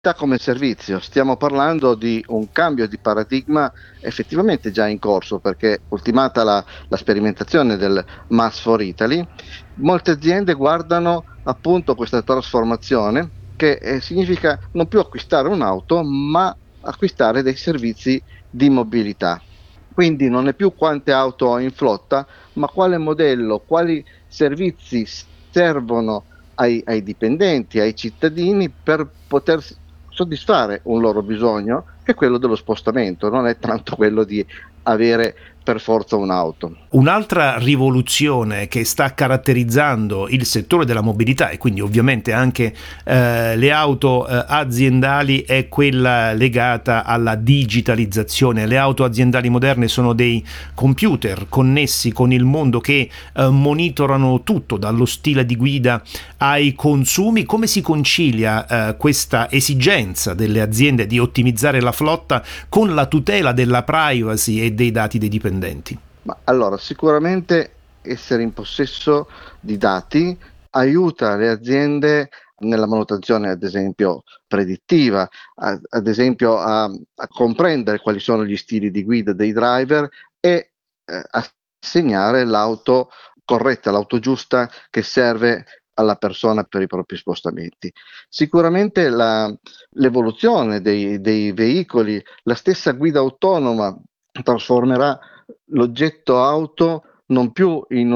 come servizio. Stiamo parlando di un cambio di paradigma effettivamente già in corso, perché ultimata la sperimentazione del Mass for Italy, molte aziende guardano appunto questa trasformazione che significa non più acquistare un'auto, ma acquistare dei servizi di mobilità. Quindi non è più quante auto ho in flotta, ma quale modello, quali servizi servono ai dipendenti, ai cittadini per poter soddisfare un loro bisogno, che è quello dello spostamento, non è tanto quello di avere per forza un'auto. Un'altra rivoluzione che sta caratterizzando il settore della mobilità e quindi ovviamente anche le auto aziendali è quella legata alla digitalizzazione. Le auto aziendali moderne sono dei computer connessi con il mondo che monitorano tutto, dallo stile di guida ai consumi. Come si concilia questa esigenza delle aziende di ottimizzare la flotta con la tutela della privacy e dei dati dei dipendenti? Ma allora, sicuramente essere in possesso di dati aiuta le aziende nella manutenzione, ad esempio, predittiva, ad esempio a comprendere quali sono gli stili di guida dei driver e assegnare l'auto corretta, l'auto giusta che serve alla persona per i propri spostamenti. Sicuramente l'evoluzione dei veicoli, la stessa guida autonoma trasformerà l'oggetto auto non più in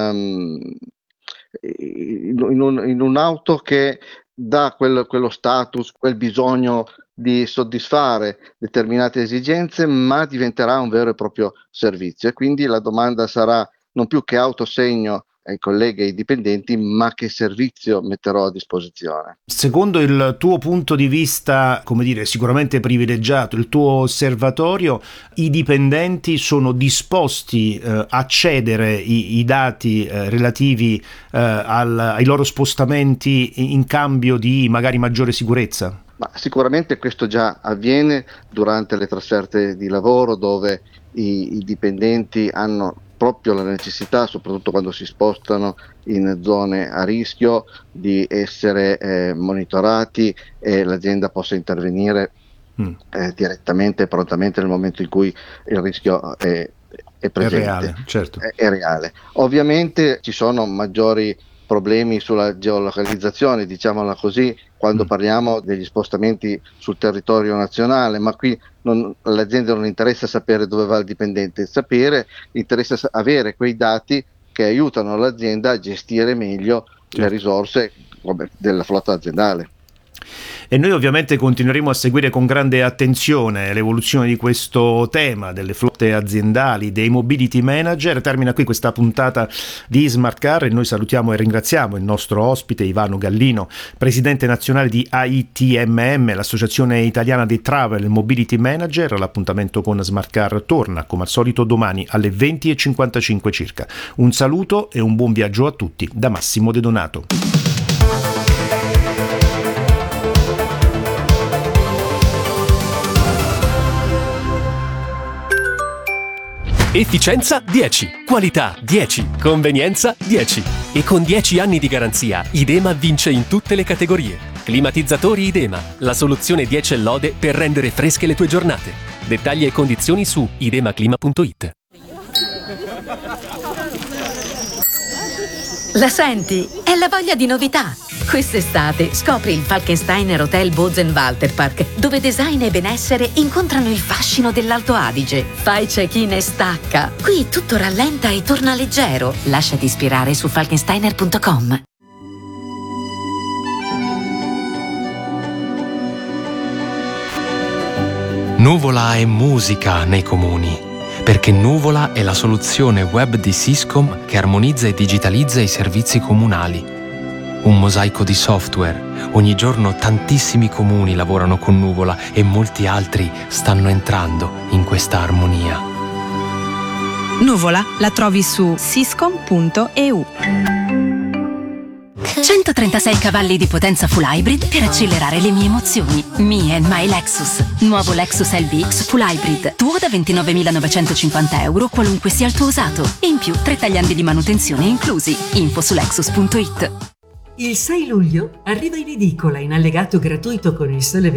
un'auto che dà quello status, quel bisogno di soddisfare determinate esigenze, ma diventerà un vero e proprio servizio. E quindi la domanda sarà non più che auto segno ai colleghi e ai dipendenti, ma che servizio metterò a disposizione. Secondo il tuo punto di vista, come dire, sicuramente privilegiato, il tuo osservatorio, i dipendenti sono disposti a cedere i dati relativi ai loro spostamenti in cambio di magari maggiore sicurezza? Ma sicuramente questo già avviene durante le trasferte di lavoro, dove i dipendenti hanno proprio la necessità, soprattutto quando si spostano in zone a rischio, di essere monitorati e l'azienda possa intervenire direttamente e prontamente nel momento in cui il rischio è presente. È reale, certo. È reale. Ovviamente ci sono maggiori problemi sulla geolocalizzazione, diciamola così, quando parliamo degli spostamenti sul territorio nazionale, ma qui all'azienda non interessa sapere dove va il dipendente, interessa avere quei dati che aiutano l'azienda a gestire meglio le risorse della flotta aziendale. E noi ovviamente continueremo a seguire con grande attenzione l'evoluzione di questo tema delle flotte aziendali, dei mobility manager. Termina qui questa puntata di Smart Car e noi salutiamo e ringraziamo il nostro ospite Ivano Gallino, presidente nazionale di AITMM, l'associazione italiana dei travel mobility manager. L'appuntamento con Smart Car torna come al solito domani alle 20:55 circa. Un saluto e un buon viaggio a tutti da Massimo De Donato. Efficienza 10, qualità 10, convenienza 10. E con 10 anni di garanzia, Idema vince in tutte le categorie. Climatizzatori Idema, la soluzione 10 e lode per rendere fresche le tue giornate. Dettagli e condizioni su idemaclima.it. La senti? È la voglia di novità. Quest'estate scopri il Falkensteiner Hotel Bozen-Walter Park, dove design e benessere incontrano il fascino dell'Alto Adige. Fai check-in e stacca. Qui tutto rallenta e torna leggero. Lasciati ispirare su falkensteiner.com. Nuvola è musica nei comuni, perché Nuvola è la soluzione web di Syscom che armonizza e digitalizza i servizi comunali. Un mosaico di software. Ogni giorno tantissimi comuni lavorano con Nuvola e molti altri stanno entrando in questa armonia. Nuvola la trovi su syscom.eu. 136 cavalli di potenza full hybrid per accelerare le mie emozioni. Me and my Lexus. Nuovo Lexus LBX full hybrid. Tuo da 29.950 euro, qualunque sia il tuo usato. E in più 3 tagliandi di manutenzione inclusi. Info su lexus.it. Il 6 luglio arriva in edicola in allegato gratuito con Il Sole